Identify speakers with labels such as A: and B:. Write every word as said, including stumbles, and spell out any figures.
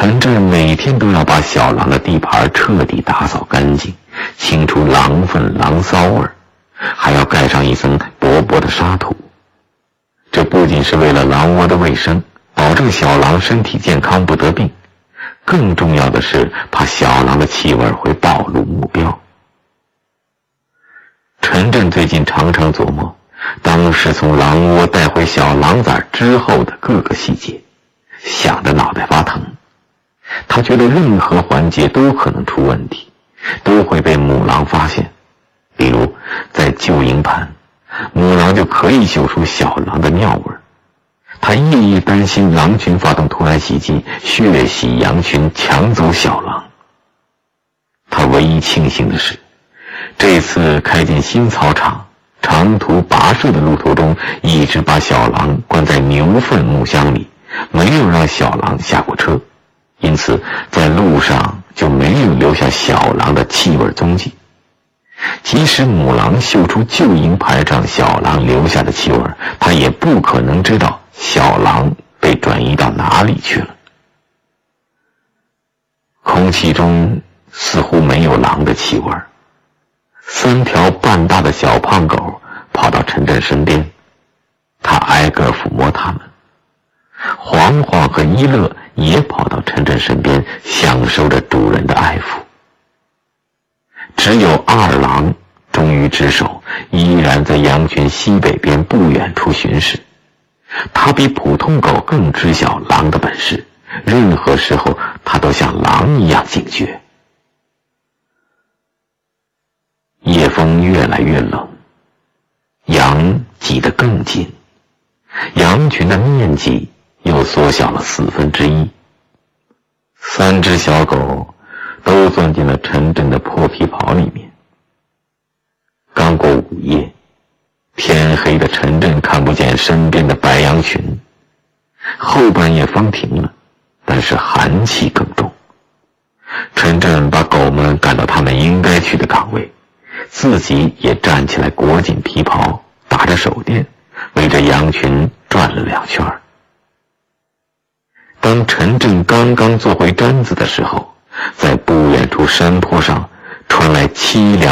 A: 陈震每天都要把小狼的地盘彻底打扫干净，清除狼粪狼骚味，还要盖上一层薄薄的沙土。这不仅是为了狼窝的卫生，保证小狼身体健康不得病，更重要的是怕小狼的气味会暴露目标。陈震最近常常琢磨当时从狼窝带回小狼崽之后的各个细节，想得脑袋发疼。他觉得任何环节都可能出问题，都会被母狼发现。比如在旧营盘，母狼就可以嗅出小狼的尿味。他夜夜担心狼群发动突然袭击，血洗羊群，抢走小狼。他唯一庆幸的是，这次开进新草场长途跋涉的路途中，一直把小狼关在牛粪木箱里，没有让小狼下过车，因此在路上就没有留下小狼的气味踪迹。即使母狼嗅出旧营盘上小狼留下的气味，它也不可能知道小狼被转移到哪里去了。空气中似乎没有狼的气味。三条半大的小胖狗跑到陈震身边，他挨个抚摸它们。黄黄和一乐也跑到陈震身边，享受着主人的爱抚。只有二郎忠于职守，依然在羊群西北边不远处巡视。他比普通狗更知晓狼的本事，任何时候他都像狼一样警觉。夜风越来越冷，羊挤得更紧，羊群的面积又缩小了四分之一。三只小狗都钻进了陈震的破皮袍里面。刚过午夜，天黑的陈震看不见身边的白羊群。后半夜风停了，但是寒气更重。陈震把狗们赶到他们应该去的岗位，自己也站起来裹紧皮袍，打着手电，围着羊群转了两圈。当陈震刚刚坐回毡子的时候，在不远处山坡上传来凄凉